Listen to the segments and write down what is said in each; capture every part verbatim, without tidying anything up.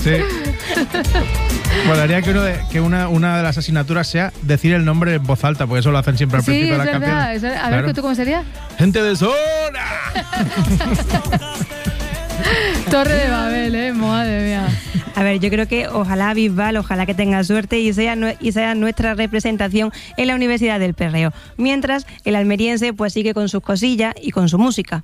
Sí. Molaría que, uno de, que una, una de las asignaturas sea decir el nombre en voz alta, porque eso lo hacen siempre al sí, principio de las verdad, canciones. Es, a ver, claro. ¿tú cómo sería? Gente de zona. Torre de Babel, eh, madre mía. A ver, yo creo que ojalá Bisbal, ojalá que tenga suerte y sea, y sea nuestra representación en la Universidad del Perreo. Mientras, el almeriense pues sigue con sus cosillas y con su música.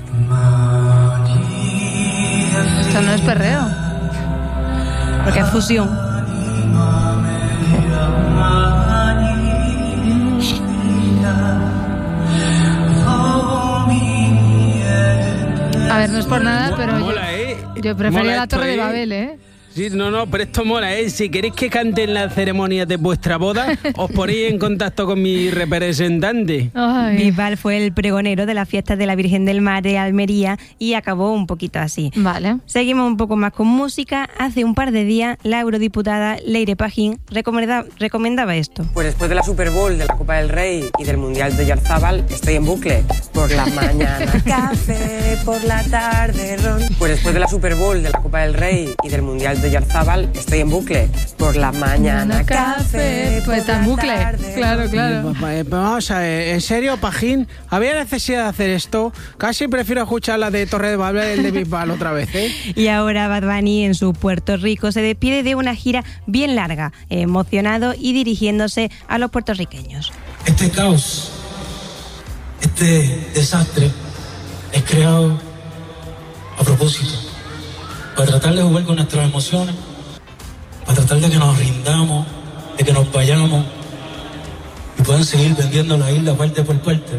Esto no es perreo. Porque es fusión. A ver, no es por nada, pero mola, yo, ¿eh? yo prefería Mola la esto, Torre de ¿eh? Babel, ¿eh? Sí, no, no, pero esto mola, ¿eh? Si queréis que cante en la ceremonia de vuestra boda, os ponéis en contacto con mi representante. Ay. Bisbal fue el pregonero de las fiestas de la Virgen del Mar de Almería y acabó un poquito así. Vale. Seguimos un poco más con música. Hace un par de días, la eurodiputada Leire Pagín recomendaba, recomendaba esto. Pues después de la Super Bowl, de la Copa del Rey y del Mundial de Yarzábal, estoy en bucle. Por la mañana café, por la tarde ron. Pues después de la Super Bowl, de la Copa del Rey y del Mundial de Yarzábal, estoy en bucle. Por la mañana café, pues está en bucle. Claro, claro. Vamos a ver, ¿en serio, Pajín? ¿Había necesidad de hacer esto? Casi prefiero escuchar la de Torre de Babel de Bisbal otra vez, ¿eh? Y ahora Bad Bunny en su Puerto Rico se despide de una gira bien larga, emocionado y dirigiéndose a los puertorriqueños. Este caos, este desastre es creado a propósito, para tratar de jugar con nuestras emociones, para tratar de que nos rindamos, de que nos vayamos y puedan seguir vendiendo la isla parte por parte.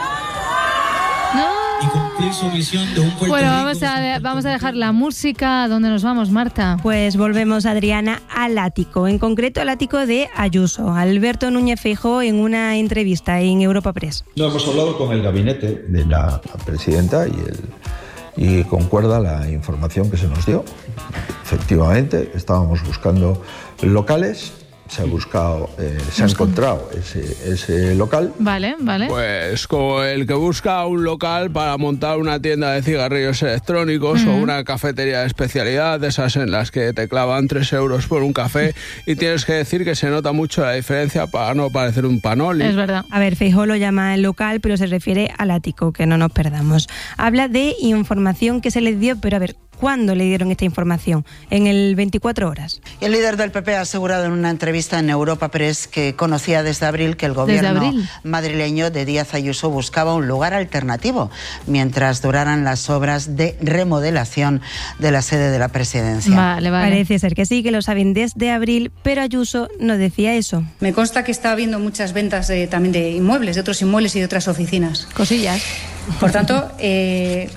No. Y cumplir su misión de un Puerto Bueno, Rico vamos a, sin vamos a dejar la música. ¿Dónde nos vamos, Marta? Pues volvemos, Adriana, al ático, en concreto al ático de Ayuso. Alberto Núñez Feijóo en una entrevista en Europa Press. No, hemos hablado con el gabinete de la presidenta y, el, y concuerda la información que se nos dio. Efectivamente, estábamos buscando locales. Se ha buscado, eh, se ha encontrado ese, ese local. Vale, vale. Pues como el que busca un local para montar una tienda de cigarrillos electrónicos uh-huh. o una cafetería de especialidad, de esas en las que te clavan tres euros por un café y tienes que decir que se nota mucho la diferencia para no parecer un panoli. Es verdad. A ver, Feijóo lo llama el local, pero se refiere al ático, que no nos perdamos. Habla de información que se les dio, pero a ver, ¿cuándo le dieron esta información? En el veinticuatro horas. El líder del P P ha asegurado en una entrevista en Europa Press que conocía desde abril que el gobierno madrileño de Díaz Ayuso buscaba un lugar alternativo mientras duraran las obras de remodelación de la sede de la presidencia. Vale, vale. Parece ser que sí, que lo saben desde abril, pero Ayuso no decía eso. Me consta que está habiendo muchas ventas de, también de inmuebles, de otros inmuebles y de otras oficinas. Cosillas. Por tanto, eh,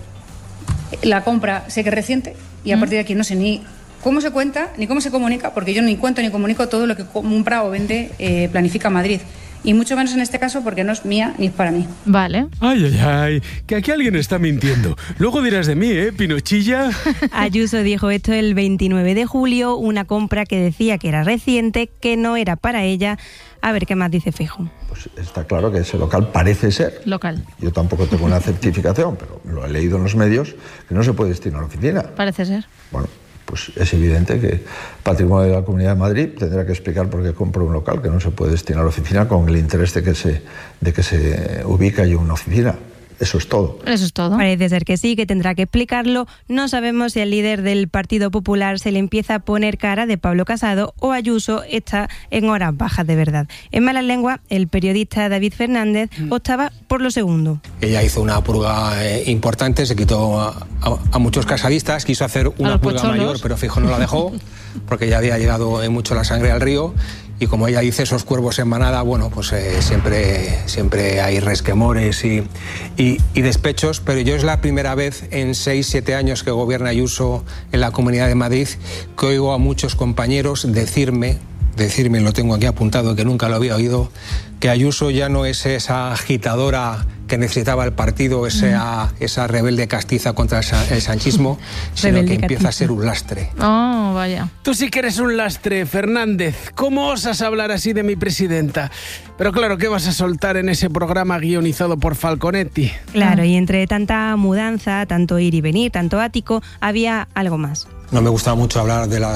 la compra sé que es reciente y a ¿Mm? partir de aquí no sé ni cómo se cuenta ni cómo se comunica, porque yo ni cuento ni comunico todo lo que compra o vende, eh, planifica Madrid. Y mucho menos en este caso porque no es mía ni es para mí. Vale. Ay, ay, ay, que aquí alguien está mintiendo. Luego dirás de mí, ¿eh, Pinochilla? Ayuso dijo esto el veintinueve de julio, una compra que decía que era reciente, que no era para ella. A ver, ¿qué más dice Feijóo? Pues está claro que ese local parece ser. Local. Yo tampoco tengo una certificación, pero lo he leído en los medios, que no se puede destinar a la oficina. Parece ser. Bueno, pues es evidente que Patrimonio de la Comunidad de Madrid tendrá que explicar por qué compra un local que no se puede destinar a la oficina con el interés de que se, de que se ubique allí una oficina. Eso es todo. Eso es todo. Parece ser que sí, que tendrá que explicarlo. No sabemos si al líder del Partido Popular se le empieza a poner cara de Pablo Casado o Ayuso está en horas bajas de verdad. En malas lenguas, el periodista David Fernández optaba por lo segundo. Ella hizo una purga eh, importante, se quitó a, a, a muchos casadistas, quiso hacer una purga pocholos. mayor, pero Feijóo no la dejó, porque ya había llegado eh, mucho la sangre al río. Y como ella dice, esos cuervos en manada, bueno, pues eh, siempre, siempre hay resquemores y, y, y despechos, pero yo es la primera vez en seis, siete años que gobierna Ayuso en la Comunidad de Madrid que oigo a muchos compañeros decirme, decirme, lo tengo aquí apuntado, que nunca lo había oído, que Ayuso ya no es esa agitadora que necesitaba el partido, esa, esa rebelde castiza contra el sanchismo, sino rebelde que empieza castiza. a ser un lastre. Oh, vaya. Tú sí que eres un lastre, Fernández. ¿Cómo osas hablar así de mi presidenta? Pero claro, ¿qué vas a soltar en ese programa guionizado por Falconetti? Claro, y entre tanta mudanza, tanto ir y venir, tanto ático, había algo más. No me gusta mucho hablar de la